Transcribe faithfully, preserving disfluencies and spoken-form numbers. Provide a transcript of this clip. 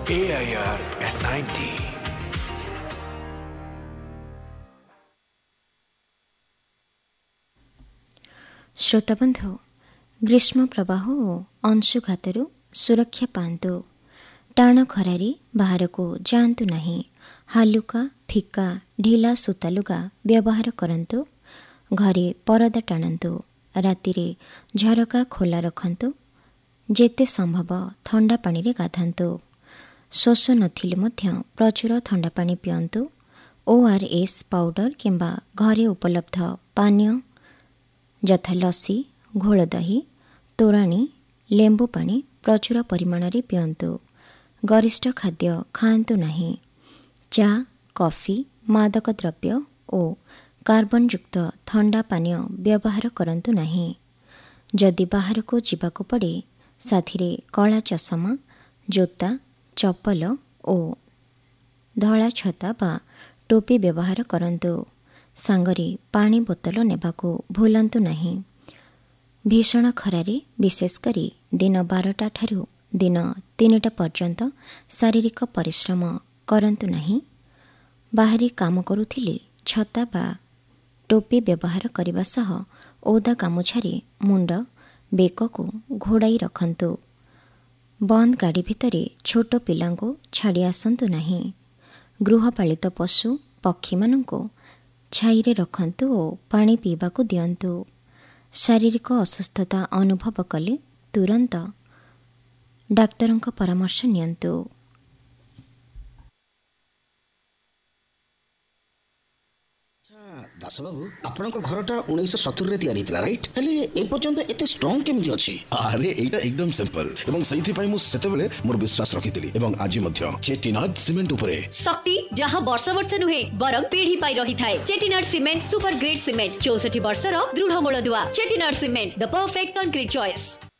A I R at ninety. श्रोताबंधु ग्रीष्म प्रवाह और अंशुघातु सुरक्षा पांतु। टाण खरारे बाहर को जातु नहीं। हालुका फिका ढिला सूता लुगा व्यवहार करंतु। घरे परदा टाणंतु। रातिरे झरका खोला रखंतु। जेते संभव ठंडा पानी रे गाधांतु। शोष नथिले मध्य प्रचुर ठंडा पानी पियंतु। ओ आर एस पाउडर किंबा घरे उपलब्ध पानीय यथा लस्सी घोल दही तोराणी लेंबू पानी प्रचुर परिमाण रे पियंतु। गरिष्ठ खाद्य खाआंतु नहीं। चा कॉफी मादक द्रव्य और कार्बन युक्त ठंडा पानीय व्यवहार करंतु नहीं। जदि बाहर को जीवाको पड़े साथिरे कला चषमा जोता चप्पल और धला छता बा टोपी व्यवहार करंतु। सांगरे पानी बोतल नेबाको भूलंतु नहीं। भीषण खरारे विशेषकरी दिन बारटा ठारू दिन तीनटा पर्यंत शारीरिक परिश्रम करंतु नहीं। बाहरी काम करुथिले छता बा टोपी व्यवहार करने सह ओदा गामुछारे मुंड बेक को घोड़ाई रखंतु। बंद गाड़ी भितरे छोट पिलांको छाड़ी आसंतु नहीं। गृहपालित पशु पक्षी मानंको छाईरे रखंतु और पानी पीबाकू दियंतु। शारीरिक असुस्थता अनुभव कले तुरंत डाक्तरंक परामर्श नियंतु। दास बाबू आपनक घरटा उन्नीस सत्तर रे तयारी थिला राइट हेले ए पर्यंत एते स्ट्रांग केमिति अछि? अरे एटा एकदम सिंपल एवं सही पाई मु सेतेबेले मोर विश्वास रखितिली एवं आज मध्य चेटिनाड सीमेंट उपरे शक्ति जहां वर्ष वर्ष नुहे बरं पीढ़ी पाई रही थाए। Chettinad cement super grade cement चौसठ वर्ष रो दृढ़ मूल दुआ। Chettinad cement the perfect concrete choice.